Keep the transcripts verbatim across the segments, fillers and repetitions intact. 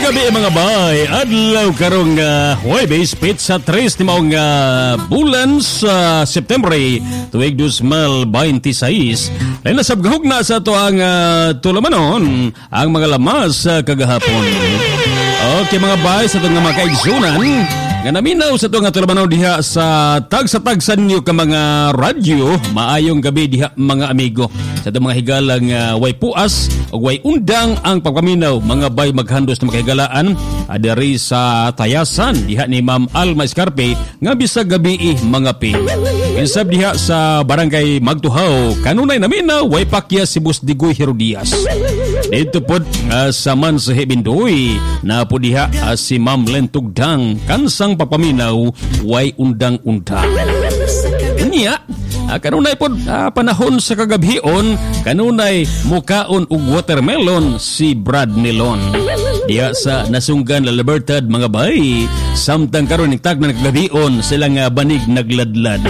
gabi mga bay, adlaw karong uh, Huwebes, Pizza tres ni maong uh, bulan sa September tuig twenty twenty-six. Lain na sabgahog na sa to ang uh, tulamanon ang mga lamas sa uh, kagahapon. Okay mga bay, sa itong mga kaigsunan nga naminaw sa itong tulamanon diha sa tag-sa-tagsan niyo ka mga radyo. Maayong gabi diha mga amigo. Sa itong mga higalang uh, way puas o way undang ang pagpaminaw mga bay maghandos na makahigalaan adari sa Tayasan diha ni Ma'am Alma Escarpe nga bisag gabi mga pi. Insab diha sa barangay Magtuhaw kanunay naminaw way pakya si Bus Digoy Herodias. Dito pod uh, sa Mansahe Bindoy na po diha uh, si Ma'am Lentugdang kansang papaminaw way undang-undang. Niya Uh, kanunay po uh, panahon sa kagabhion, kanunay mukaon ug watermelon si Brad Melon. Diya sa nasunggan la Libertad mga bay, samtang karon nitag na kagabhion sila nga banig nagladlad.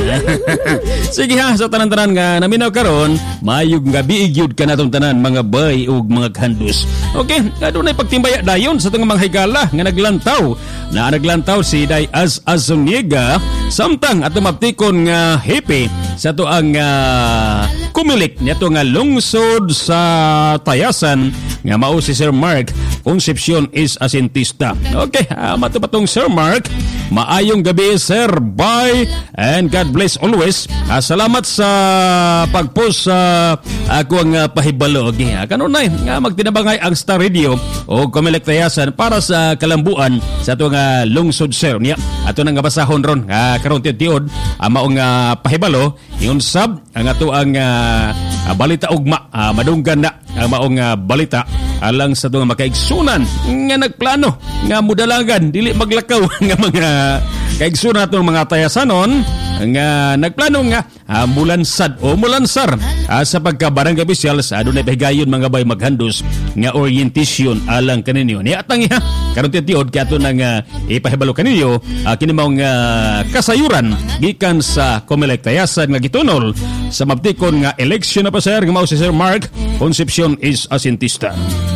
Sige ha, sa tanan-tanan nga naminaw karon, mayog nga biigyud kanatong tanan mga bay ug mga kandos. Okay, kanunay pagtimbaya dayon sa tong mga higala nga naglantaw. Na naglantaw si Day Az Azuniga, samtang at maptikon nga hippie sa to ang uh, kumilik nito nga lungsod sa Tayasan nga mao si Sir Mark Concepcion is asintista. Okay, uh, matupatong Sir Mark, maayong gabi Sir, bye and God bless always. Uh, salamat sa pagpost sa uh, ako ang uh, pahibalo. Okay, uh, kanunay nga magtinabangay ang Star Radio o kumilik Tayasan para sa kalambuan sa to nga lungsod Sir niya. Ato nang basahon ron uh, karon tiod uh, maong uh, pahibalo yung sab ang ato ang uh, uh, balita ugma uh, madunggan na ang uh, maong uh, balita alang sa itong makaigsunan nga nagplano nga mudalagan dili maglakaw nga mga kaigsunan itong mga Tayasanon nga nagplano nga uh, mulansad o mulansar uh, sa pagka-barangay officials uh, doon ay pahigayon mga bay maghandos nga orientation alang kaninyo ni atang iha karon tiod kaya ito nang uh, ipahibalo kaninyo uh, kinimaong uh, kasayuran gikan sa Comelec Tayasan nga gitunol sa mabtikon nga eleksyon na pa sir nga mao si Sir Mark Concepcion is asintista.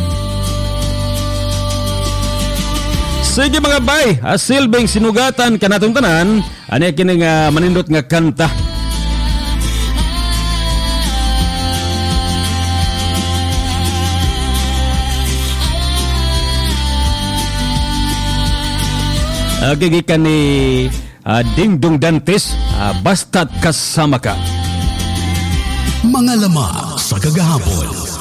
Sige mga bay, asilbing sinugatan kanatong tanan, ani kini nga manindot nga kanta. Agigikan ni uh, Dingdong Dantes, uh, basta't kasama ka. Mga lamang sa kagahapon.